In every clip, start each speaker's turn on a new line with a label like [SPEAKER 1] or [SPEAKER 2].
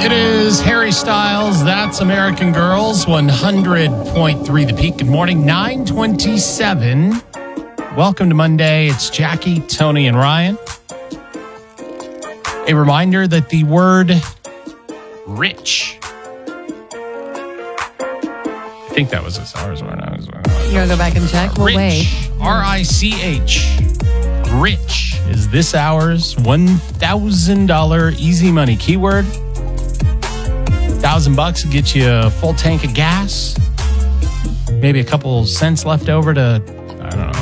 [SPEAKER 1] It is Harry Styles. That's American Girls, 100.3 The Peak. Good morning, 9:27. Welcome to Monday. It's Jackie, Tony, and Ryan. A reminder that the word rich, I think that was this hour's word.
[SPEAKER 2] You gotta go back and check? We'll wait.
[SPEAKER 1] R-I-C-H. Rich is this hour's $1,000 easy money keyword. $1,000 will get you a full tank of gas. Maybe a couple cents left over to, I don't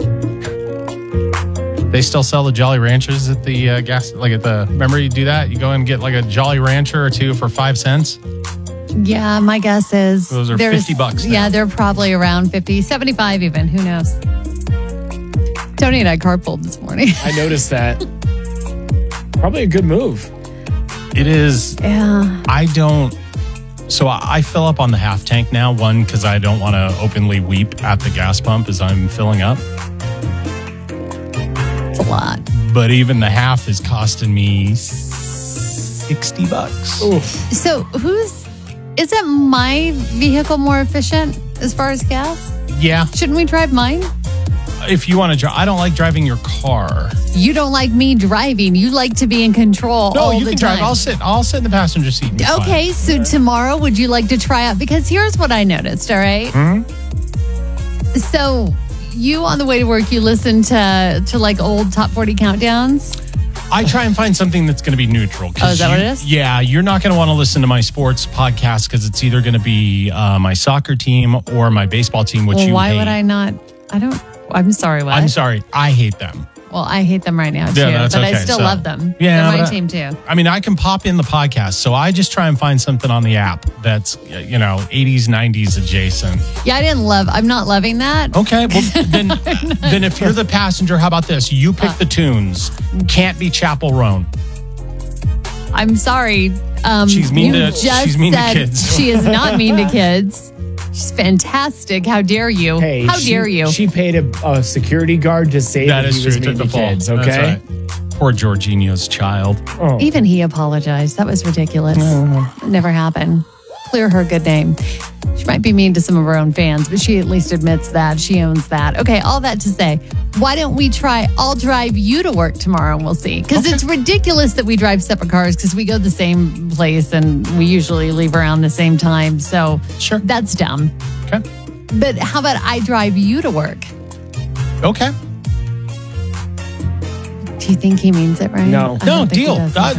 [SPEAKER 1] know. They still sell the Jolly Ranchers at the gas, remember you do that? You go and get like a Jolly Rancher or two for 5 cents.
[SPEAKER 2] Yeah, my guess is
[SPEAKER 1] those are $50 now.
[SPEAKER 2] Yeah, they're probably around 50, 75 even. Who knows? Tony and I carpooled this morning.
[SPEAKER 3] I noticed that. Probably a good move.
[SPEAKER 1] It is.
[SPEAKER 2] Yeah.
[SPEAKER 1] I fill up on the half tank now. One, because I don't want to openly weep at the gas pump as I'm filling up.
[SPEAKER 2] It's a lot.
[SPEAKER 1] But even the half is costing me $60.
[SPEAKER 3] Oof.
[SPEAKER 2] So isn't my vehicle more efficient as far as gas?
[SPEAKER 1] Yeah.
[SPEAKER 2] Shouldn't we drive mine?
[SPEAKER 1] If you want to drive, I don't like driving your car.
[SPEAKER 2] You don't like me driving. You like to be in control all the time.
[SPEAKER 1] No, you can drive. I'll sit in the passenger seat.
[SPEAKER 2] Okay, so tomorrow, would you like to try out? Because here's what I noticed, all right?
[SPEAKER 1] Mm-hmm.
[SPEAKER 2] So you, on the way to work, you listen to like old Top 40 countdowns?
[SPEAKER 1] I try and find something that's going to be neutral.
[SPEAKER 2] Oh, is that what it is?
[SPEAKER 1] Yeah, you're not going to want to listen to my sports podcast because it's either going to be my soccer team or my baseball team, which you hate.
[SPEAKER 2] Why would I not? I'm sorry, what?
[SPEAKER 1] I'm sorry. I hate them.
[SPEAKER 2] Well, I hate them right now, too.
[SPEAKER 1] Yeah, that's
[SPEAKER 2] but
[SPEAKER 1] okay.
[SPEAKER 2] I still love them.
[SPEAKER 1] Yeah,
[SPEAKER 2] they're my team, too.
[SPEAKER 1] I mean, I can pop in the podcast, so I just try and find something on the app that's, 80s, 90s adjacent.
[SPEAKER 2] Yeah, I'm not loving that.
[SPEAKER 1] Okay, well, then if you're the passenger, how about this? You pick the tunes. Can't be Chapel Roan.
[SPEAKER 2] I'm sorry.
[SPEAKER 1] She's mean to kids.
[SPEAKER 2] She is not mean to kids. She's fantastic. How dare you?
[SPEAKER 3] Hey,
[SPEAKER 2] How dare you?
[SPEAKER 3] She paid a security guard to say that he was mean to kids, okay?
[SPEAKER 1] That's right. Poor Jorginho's child.
[SPEAKER 3] Oh.
[SPEAKER 2] Even he apologized. That was ridiculous. It never happened. Clear her good name. She might be mean to some of her own fans, but she at least admits that. She owns that. Okay, all that to say, why don't we try, I'll drive you to work tomorrow and we'll see. Because it's ridiculous that we drive separate cars because we go the same place and we usually leave around the same time. So
[SPEAKER 1] sure,
[SPEAKER 2] that's dumb.
[SPEAKER 1] Okay.
[SPEAKER 2] But how about I drive you to work?
[SPEAKER 1] Okay.
[SPEAKER 2] Do you think he means it right?
[SPEAKER 3] No.
[SPEAKER 1] No, deal.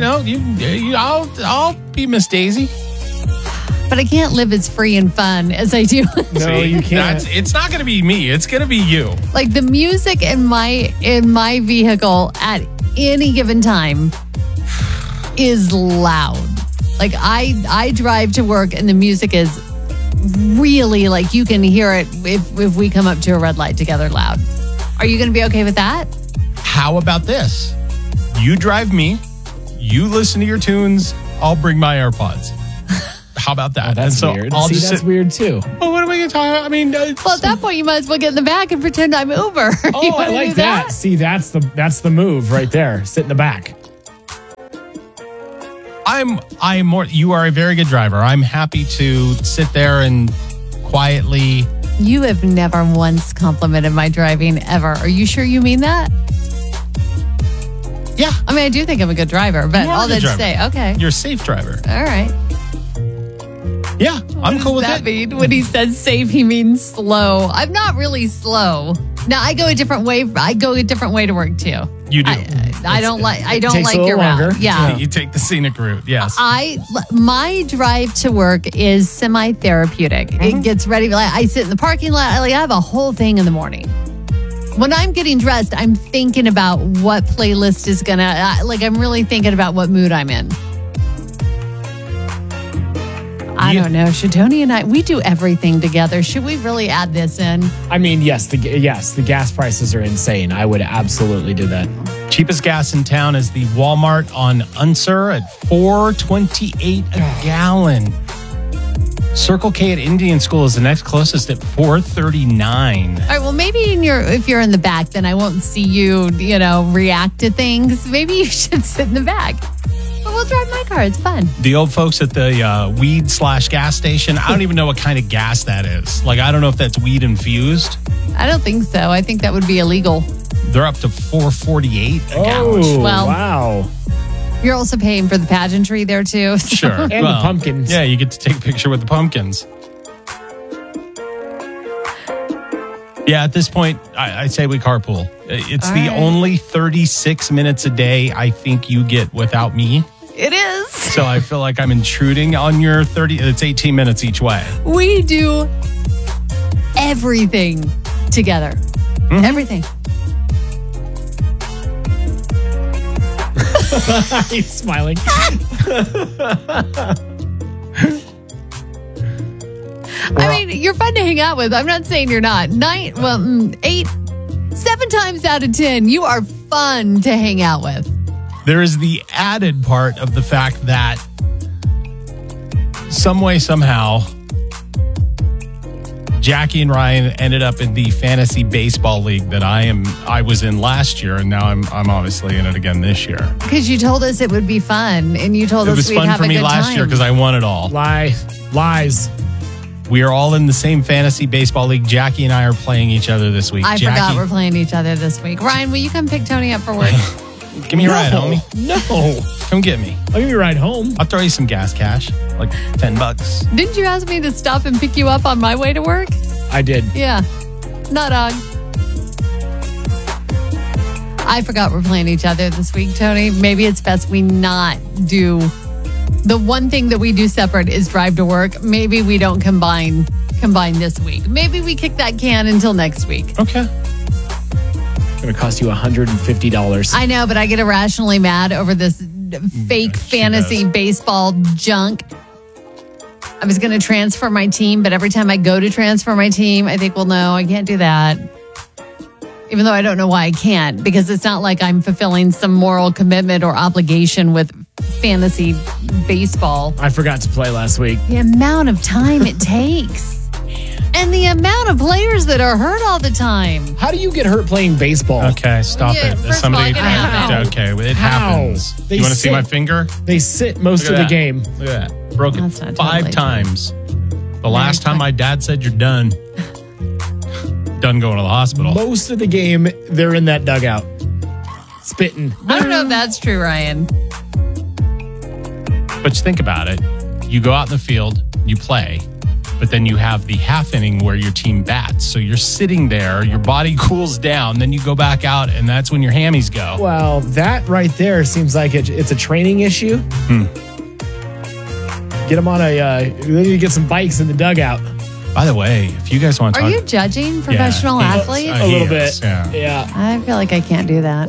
[SPEAKER 1] I'll be Miss Daisy.
[SPEAKER 2] But I can't live as free and fun as I do.
[SPEAKER 3] No, you can't.
[SPEAKER 1] It's not going to be me. It's going to be you.
[SPEAKER 2] Like the music in my vehicle at any given time is loud. Like I drive to work and the music is really like you can hear it if we come up to a red light together loud. Are you going to be okay with that?
[SPEAKER 1] How about this? You drive me. You listen to your tunes. I'll bring my AirPods. How about that?
[SPEAKER 3] Oh, that's weird. That's weird too.
[SPEAKER 1] Well, what are we going to talk about? I mean,
[SPEAKER 2] well, at that point, you might as well get in the back and pretend I'm Uber.
[SPEAKER 3] Oh, I like that. See, that's the move right there. Sit in the back.
[SPEAKER 1] I'm more. You are a very good driver. I'm happy to sit there and quietly.
[SPEAKER 2] You have never once complimented my driving ever. Are you sure you mean that?
[SPEAKER 1] Yeah.
[SPEAKER 2] I mean, I do think I'm a good driver, but all that to say, okay.
[SPEAKER 1] You're a safe driver.
[SPEAKER 2] All right.
[SPEAKER 1] Yeah, I'm cool with
[SPEAKER 2] that
[SPEAKER 1] it.
[SPEAKER 2] Mean? When he says safe, he means slow. I'm not really slow. Now I go a different way. I go a different way to work too.
[SPEAKER 1] You do.
[SPEAKER 2] I don't like your
[SPEAKER 3] longer.
[SPEAKER 2] route. Yeah.
[SPEAKER 1] You take the scenic route. Yes.
[SPEAKER 2] My drive to work is semi-therapeutic.
[SPEAKER 1] Mm-hmm.
[SPEAKER 2] It gets ready. Like I sit in the parking lot. I have a whole thing in the morning. When I'm getting dressed, I'm thinking about what playlist is gonna. I'm really thinking about what mood I'm in. I don't know. Should Tony and we do everything together. Should we really add this in?
[SPEAKER 3] I mean, yes, the gas prices are insane. I would absolutely do that.
[SPEAKER 1] Cheapest gas in town is the Walmart on Unser at $4.28 a gallon. Circle K at Indian School is the next closest at $4.39.
[SPEAKER 2] All right, well, maybe if you're in the back, then I won't see you, react to things. Maybe you should sit in the back. But I'll drive my car. It's fun.
[SPEAKER 1] The old folks at the weed/gas station, I don't even know what kind of gas that is. Like, I don't know if that's weed infused.
[SPEAKER 2] I don't think so. I think that would be illegal.
[SPEAKER 1] They're up to $4.48 a gallon.
[SPEAKER 3] Oh,
[SPEAKER 2] Well-
[SPEAKER 3] wow.
[SPEAKER 2] You're also paying for the pageantry there, too. so-
[SPEAKER 1] Sure.
[SPEAKER 3] And the pumpkins.
[SPEAKER 1] Yeah, you get to take a picture with the pumpkins. Yeah, at this point, I'd say we carpool. It's
[SPEAKER 2] All
[SPEAKER 1] the
[SPEAKER 2] right.
[SPEAKER 1] only 36 minutes a day I think you get without me.
[SPEAKER 2] It is.
[SPEAKER 1] So I feel like I'm intruding on your 30. It's 18 minutes each way.
[SPEAKER 2] We do everything together.
[SPEAKER 1] Mm-hmm.
[SPEAKER 2] Everything.
[SPEAKER 3] He's smiling.
[SPEAKER 2] I mean, you're fun to hang out with. I'm not saying you're not. 7 times out of 10, you are fun to hang out with.
[SPEAKER 1] There is the added part of the fact that some way, somehow, Jackie and Ryan ended up in the fantasy baseball league that I was in last year, and now I'm obviously in it again this year.
[SPEAKER 2] Because you told us it would be fun, and you told
[SPEAKER 1] It
[SPEAKER 2] us
[SPEAKER 1] was
[SPEAKER 2] we'd
[SPEAKER 1] fun
[SPEAKER 2] have
[SPEAKER 1] for
[SPEAKER 2] a
[SPEAKER 1] me
[SPEAKER 2] good
[SPEAKER 1] last
[SPEAKER 2] time.
[SPEAKER 1] year because I won it all.
[SPEAKER 3] Lies.
[SPEAKER 1] We are all in the same fantasy baseball league. Jackie and I are playing each other this week.
[SPEAKER 2] I
[SPEAKER 1] Jackie,
[SPEAKER 2] forgot we're playing each other this week. Ryan, will you come pick Tony up for work?
[SPEAKER 1] give me a ride, homie.
[SPEAKER 3] No.
[SPEAKER 1] Come get me.
[SPEAKER 3] I'll give you a ride home.
[SPEAKER 1] I'll throw you some gas cash, like $10.
[SPEAKER 2] Didn't you ask me to stop and pick you up on my way to work?
[SPEAKER 3] I did.
[SPEAKER 2] Yeah. Not on. I forgot we're playing each other this week, Tony. Maybe it's best we not do. The one thing that we do separate is drive to work. Maybe we don't combine this week. Maybe we kick that can until next week.
[SPEAKER 1] Okay.
[SPEAKER 3] It's going to cost you $150.
[SPEAKER 2] I know, but I get irrationally mad over this fake
[SPEAKER 1] She
[SPEAKER 2] fantasy
[SPEAKER 1] does.
[SPEAKER 2] baseball junk. I was going to transfer my team, but every time I go to transfer my team, I think, well, no, I can't do that. Even though I don't know why I can't, because it's not like I'm fulfilling some moral commitment or obligation with fantasy baseball.
[SPEAKER 3] I forgot to play last week.
[SPEAKER 2] The amount of time it takes. And the amount of players that are hurt all the time.
[SPEAKER 3] How do you get hurt playing baseball?
[SPEAKER 1] Okay, stop
[SPEAKER 2] Yeah,
[SPEAKER 1] it.
[SPEAKER 2] first of all, it can
[SPEAKER 3] happen.
[SPEAKER 1] Okay, it
[SPEAKER 3] How?
[SPEAKER 1] happens.
[SPEAKER 3] They
[SPEAKER 1] You want to see
[SPEAKER 3] sit-
[SPEAKER 1] my finger?
[SPEAKER 3] They sit most
[SPEAKER 1] Look
[SPEAKER 3] of
[SPEAKER 1] at
[SPEAKER 3] the
[SPEAKER 1] that.
[SPEAKER 3] game.
[SPEAKER 1] Look at that. Broke
[SPEAKER 2] That's
[SPEAKER 1] it
[SPEAKER 2] not
[SPEAKER 1] 5
[SPEAKER 2] totally true.
[SPEAKER 1] times. The last time my dad said you're done. Done going to the hospital.
[SPEAKER 3] Most of the game, they're in that dugout. Spitting.
[SPEAKER 2] I don't know if that's true, Ryan.
[SPEAKER 1] But think about it. You go out in the field, you play, but then you have the half inning where your team bats. So you're sitting there, your body cools down, then you go back out, and that's when your hammies go.
[SPEAKER 3] Well, that right there seems like it's a training issue. Get them on they need to get some bikes in the dugout.
[SPEAKER 1] By the way, if you guys want to
[SPEAKER 2] Are
[SPEAKER 1] talk...
[SPEAKER 2] you judging professional
[SPEAKER 1] he is.
[SPEAKER 2] athletes?
[SPEAKER 3] A little
[SPEAKER 1] He is,
[SPEAKER 3] bit.
[SPEAKER 1] yeah.
[SPEAKER 3] Yeah.
[SPEAKER 2] I feel like I can't do that.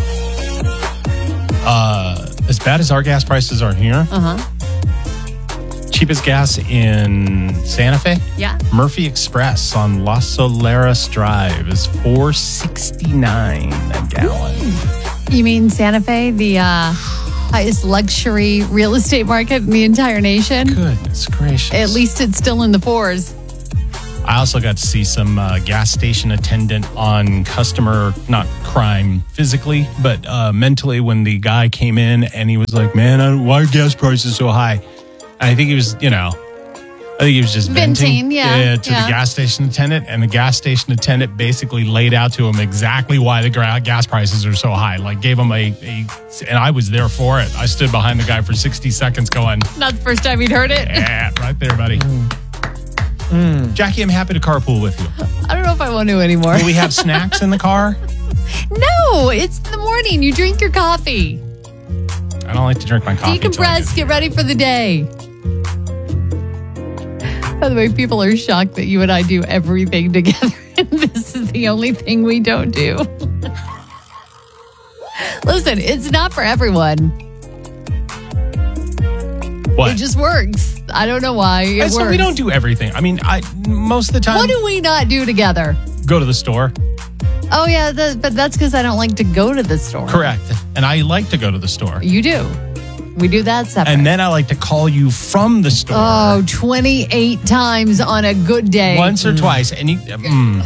[SPEAKER 1] As bad as our gas prices are here, cheapest gas in Santa Fe,
[SPEAKER 2] Yeah.
[SPEAKER 1] Murphy Express on Las Soleras Drive is $4.69 a gallon.
[SPEAKER 2] You mean Santa Fe, the highest luxury real estate market in the entire nation?
[SPEAKER 1] Goodness gracious.
[SPEAKER 2] At least it's still in the fours.
[SPEAKER 1] I also got to see some gas station attendant on customer, not crime physically, but mentally when the guy came in and he was like, man, why are gas prices so high? I think he was, just venting
[SPEAKER 2] Venting, yeah,
[SPEAKER 1] to
[SPEAKER 2] yeah.
[SPEAKER 1] the gas station attendant. And the gas station attendant basically laid out to him exactly why the gas prices are so high. Like gave him and I was there for it. I stood behind the guy for 60 seconds going,
[SPEAKER 2] Not the first time you'd heard it.
[SPEAKER 1] yeah, right there, buddy. Jackie, I'm happy to carpool with you.
[SPEAKER 2] I don't know if I want to anymore.
[SPEAKER 1] Will we have snacks in the car?
[SPEAKER 2] No, it's the morning. You drink your coffee.
[SPEAKER 1] I don't like to drink my coffee. till I
[SPEAKER 2] Decompress, get ready for the day. By the way, people are shocked that you and I do everything together. And this is the only thing we don't do. Listen, it's not for everyone.
[SPEAKER 1] What?
[SPEAKER 2] It just works. I don't know why. It
[SPEAKER 1] And so
[SPEAKER 2] works.
[SPEAKER 1] we don't do everything. I mean, most of the time
[SPEAKER 2] What do we not do together?
[SPEAKER 1] go to the store.
[SPEAKER 2] Oh, yeah, but that's because I don't like to go to the store.
[SPEAKER 1] Correct. And I like to go to the store.
[SPEAKER 2] You do. We do that separate.
[SPEAKER 1] And then I like to call you from the store.
[SPEAKER 2] Oh, 28 times on a good day.
[SPEAKER 1] Once or twice. And you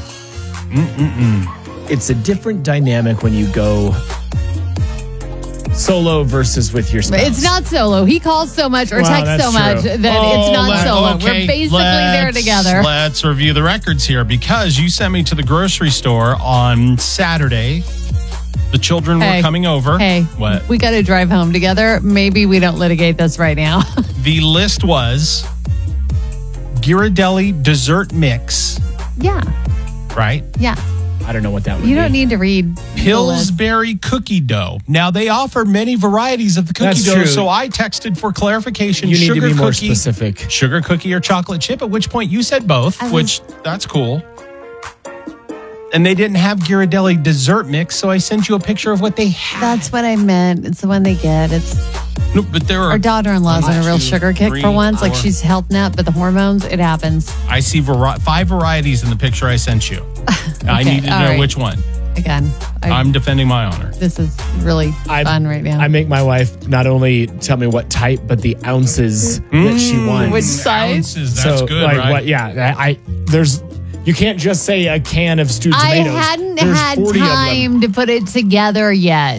[SPEAKER 3] It's a different dynamic when you go Solo versus with your spouse.
[SPEAKER 2] It's not solo. He calls so much or
[SPEAKER 3] Well,
[SPEAKER 2] texts so
[SPEAKER 3] that's
[SPEAKER 2] much
[SPEAKER 3] true.
[SPEAKER 2] that it's not solo.
[SPEAKER 1] Okay,
[SPEAKER 2] We're basically there together.
[SPEAKER 1] Let's review the records here because you sent me to the grocery store on Saturday. The children were coming over.
[SPEAKER 2] Hey,
[SPEAKER 1] what?
[SPEAKER 2] We got to drive home together. Maybe we don't litigate this right now.
[SPEAKER 1] The list was Ghirardelli dessert mix,
[SPEAKER 2] Yeah.
[SPEAKER 1] right?
[SPEAKER 2] Yeah.
[SPEAKER 3] I don't know what that would be.
[SPEAKER 2] You don't need to read
[SPEAKER 1] Pillsbury cookie dough. Now, they offer many varieties of the cookie
[SPEAKER 3] That's
[SPEAKER 1] dough,
[SPEAKER 3] true.
[SPEAKER 1] so I texted for clarification.
[SPEAKER 3] You need
[SPEAKER 1] sugar
[SPEAKER 3] to be more
[SPEAKER 1] cookie,
[SPEAKER 3] specific.
[SPEAKER 1] Sugar cookie or chocolate chip, at which point you said both, which that's cool. And they didn't have Ghirardelli dessert mix, so I sent you a picture of what they had.
[SPEAKER 2] That's what I meant. It's the one they get. It's
[SPEAKER 1] No, but there are,
[SPEAKER 2] our daughter-in-law's on a real sugar kick for once. Like she's healthy up, but the hormones, it happens.
[SPEAKER 1] I see 5 varieties in the picture I sent you. I need to know which one.
[SPEAKER 2] Again,
[SPEAKER 1] I'm defending my honor.
[SPEAKER 2] This is really fun right now.
[SPEAKER 3] I make my wife not only tell me what type, but the ounces that she wants.
[SPEAKER 2] Which size?
[SPEAKER 1] Ounces, that's good, right?
[SPEAKER 3] You can't just say a can of stewed
[SPEAKER 2] I
[SPEAKER 3] tomatoes.
[SPEAKER 2] hadn't
[SPEAKER 3] There's
[SPEAKER 2] had
[SPEAKER 3] 40 of them.
[SPEAKER 2] time to put it together yet.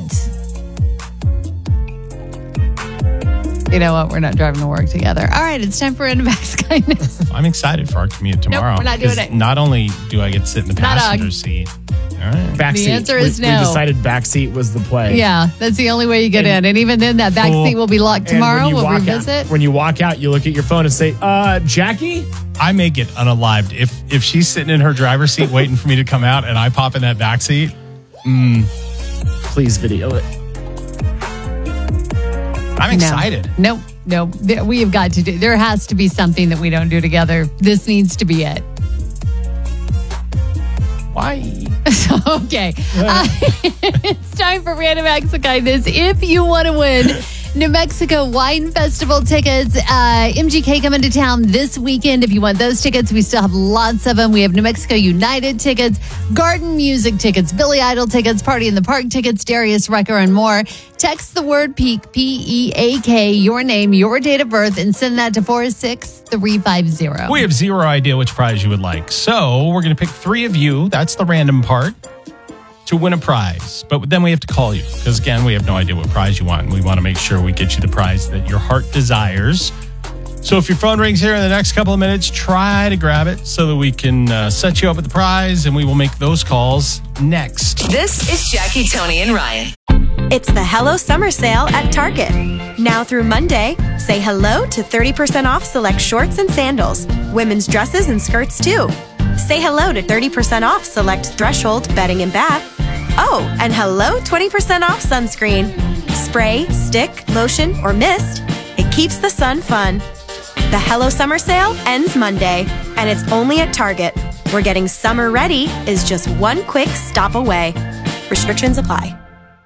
[SPEAKER 2] You know what? We're not driving to work together. All right, it's time for Random Acts of Kindness.
[SPEAKER 1] I'm excited for our commute tomorrow.
[SPEAKER 2] we're not doing
[SPEAKER 1] 'cause
[SPEAKER 2] it.
[SPEAKER 1] Not only do I get to sit in the
[SPEAKER 2] Not
[SPEAKER 1] passenger seat. All right.
[SPEAKER 3] Backseat.
[SPEAKER 2] The answer is
[SPEAKER 3] We
[SPEAKER 2] no.
[SPEAKER 3] decided backseat was the play.
[SPEAKER 2] Yeah, that's the only way you get in. And even then, that back seat will be locked
[SPEAKER 3] And
[SPEAKER 2] tomorrow.
[SPEAKER 3] when you
[SPEAKER 2] We'll
[SPEAKER 3] walk
[SPEAKER 2] revisit.
[SPEAKER 3] when you walk out, you look at your phone and say, Jackie?
[SPEAKER 1] I may get unalived if she's sitting in her driver's seat waiting for me to come out and I pop in that back seat.
[SPEAKER 3] Please video it.
[SPEAKER 1] I'm excited.
[SPEAKER 2] No. We have got to do. There has to be something that we don't do together. This needs to be it.
[SPEAKER 1] Why?
[SPEAKER 2] Okay. It's time for Random Acts of Kindness. If you want to win New Mexico Wine Festival tickets, MGK coming to town this weekend. If you want those tickets, we still have lots of them. We have New Mexico United tickets, Garden Music tickets, Billy Idol tickets, Party in the Park tickets, Darius Rucker, and more. Text the word PEAK, P-E-A-K, your name, your date of birth, and send that to 46350.
[SPEAKER 1] We have zero idea which prize you would like. So we're going to pick 3 of you. That's the random part. To win a prize. But then we have to call you because, again, we have no idea what prize you want. We want to make sure we get you the prize that your heart desires. So if your phone rings here in the next couple of minutes, try to grab it so that we can set you up with the prize, and we will make those calls next.
[SPEAKER 4] This is Jackie, Tony, and Ryan.
[SPEAKER 5] It's the Hello Summer Sale at Target. Now through Monday, say hello to 30% off select shorts and sandals, women's dresses and skirts too. Say hello to 30% off select Threshold bedding and bath. Oh, and hello 20% off sunscreen. Spray, stick, lotion, or mist. It keeps the sun fun. The Hello Summer Sale ends Monday, and it's only at Target, where getting summer ready is just one quick stop away. Restrictions apply.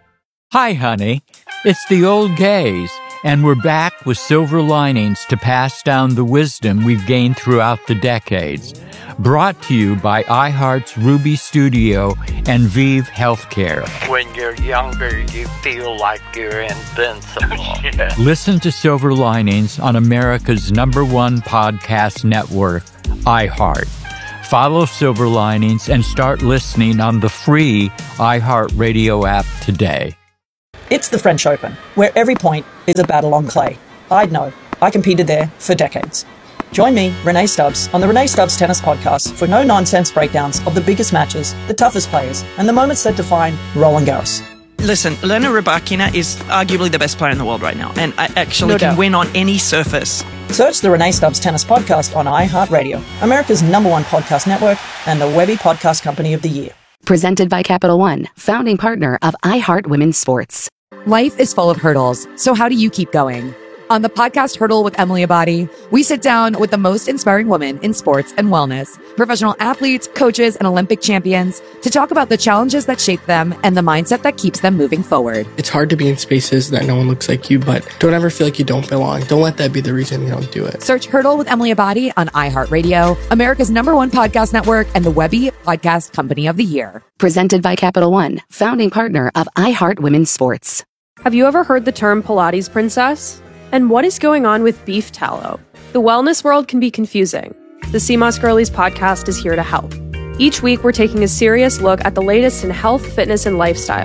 [SPEAKER 6] Hi, honey. It's the old gays, and we're back with silver linings to pass down the wisdom we've gained throughout the decades. Brought to you by iHeart's Ruby Studio and Vive Healthcare.
[SPEAKER 7] When you're younger, you feel like you're invincible.
[SPEAKER 6] Listen to Silver Linings on America's #1 podcast network, iHeart. Follow Silver Linings and start listening on the free iHeartRadio app today.
[SPEAKER 8] It's the French Open, where every point is a battle on clay. I'd know. I competed there for decades. Join me, Renee Stubbs, on the Renee Stubbs Tennis Podcast for no-nonsense breakdowns of the biggest matches, the toughest players, and the moments that define Roland Garros.
[SPEAKER 9] Listen, Elena Rybakina is arguably the best player in the world right now, and I actually can win on any surface.
[SPEAKER 8] Search the Renee Stubbs Tennis Podcast on iHeartRadio, America's #1 podcast network, and the Webby Podcast Company of the Year.
[SPEAKER 10] Presented by Capital One, founding partner of iHeart Women's Sports.
[SPEAKER 11] Life is full of hurdles, so how do you keep going? On the podcast Hurdle with Emily Abadi, we sit down with the most inspiring women in sports and wellness, professional athletes, coaches, and Olympic champions to talk about the challenges that shape them and the mindset that keeps them moving forward.
[SPEAKER 12] It's hard to be in spaces that no one looks like you, but don't ever feel like you don't belong. Don't let that be the reason you don't do it.
[SPEAKER 11] Search Hurdle with Emily Abadi on iHeartRadio, America's #1 podcast network, and the Webby Podcast Company of the Year.
[SPEAKER 10] Presented by Capital One, founding partner of iHeart Women's Sports.
[SPEAKER 13] Have you ever heard the term Pilates princess? And what is going on with beef tallow? The wellness world can be confusing. The CMOS Girlies podcast is here to help. Each week, we're taking a serious look at the latest in health, fitness, and lifestyle,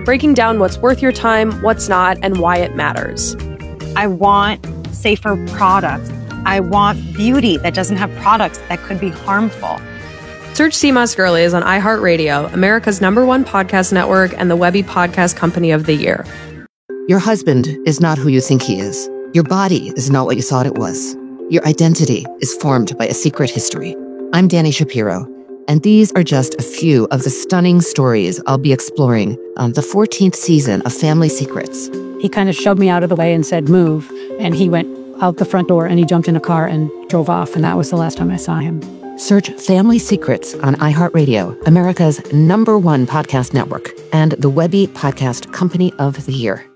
[SPEAKER 13] breaking down what's worth your time, what's not, and why it matters.
[SPEAKER 14] I want safer products. I want beauty that doesn't have products that could be harmful.
[SPEAKER 13] Search CMOS Girlies on iHeartRadio, America's #1 podcast network and the Webby Podcast Company of the Year.
[SPEAKER 15] Your husband is not who you think he is. Your body is not what you thought it was. Your identity is formed by a secret history. I'm Dani Shapiro, and these are just a few of the stunning stories I'll be exploring on the 14th season of Family Secrets.
[SPEAKER 16] He kind of shoved me out of the way and said, move. And he went out the front door and he jumped in a car and drove off. And that was the last time I saw him.
[SPEAKER 15] Search Family Secrets on iHeartRadio, America's #1 podcast network, and the Webby Podcast Company of the Year.